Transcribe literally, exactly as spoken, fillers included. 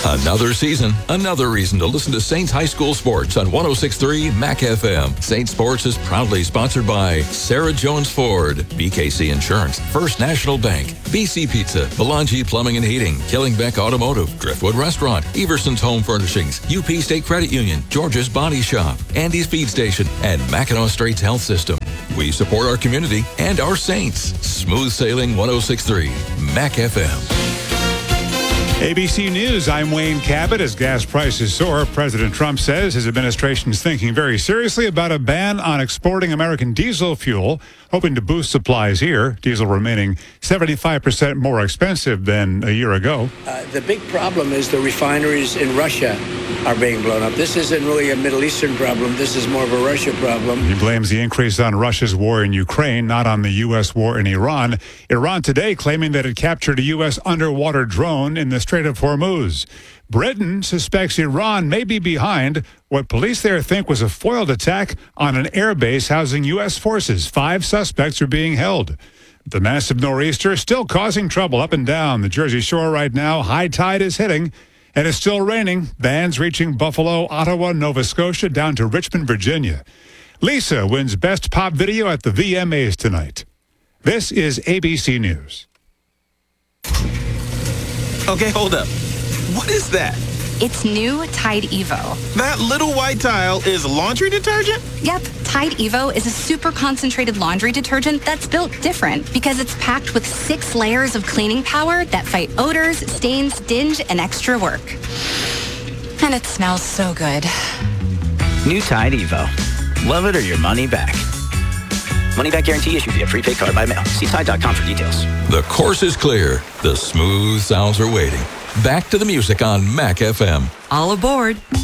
Another season, another reason to listen to Saints High School Sports on one oh six point three M A C F M. Saints Sports is proudly sponsored by Sarah Jones Ford, B K C Insurance, First National Bank, B C Pizza, Belangi Plumbing and Heating, Killingbeck Automotive, Driftwood Restaurant, Everson's Home Furnishings, U P State Credit Union, George's Body Shop, Andy's Feed Station, and Mackinac Straits Health System. We support our community and our Saints. Smooth sailing one oh six point three M A C F M. A B C News, I'm Wayne Cabot. As gas prices soar, President Trump says his administration is thinking very seriously about a ban on exporting American diesel fuel, hoping to boost supplies here. Diesel remaining seventy-five percent more expensive than a year ago. Uh, the big problem is the refineries in Russia are being blown up. This isn't really a Middle Eastern problem. This is more of a Russia problem. He blames the increase on Russia's war in Ukraine, not on the U S war in Iran. Iran today claiming that it captured a U S underwater drone in the Strait of Hormuz. Britain suspects Iran may be behind what police there think was a foiled attack on an airbase housing U S forces. Five suspects are being held. The massive nor'easter still causing trouble up and down the Jersey Shore right now. High tide is hitting, and it's still raining. Bands reaching Buffalo, Ottawa, Nova Scotia, down to Richmond, Virginia. Lisa wins Best Pop Video at the V M As tonight. This is A B C News. Okay, hold up. What is that? It's new Tide Evo. That little white tile is laundry detergent? Yep, Tide Evo is a super concentrated laundry detergent that's built different because it's packed with six layers of cleaning power that fight odors, stains, dinge, and extra work. And it smells so good. New Tide Evo. Love it or your money back. Money back guarantee issued via prepaid card by mail. See Tide dot com for details. The course is clear. The smooth sounds are waiting. Back to the music on M A C F M. All aboard.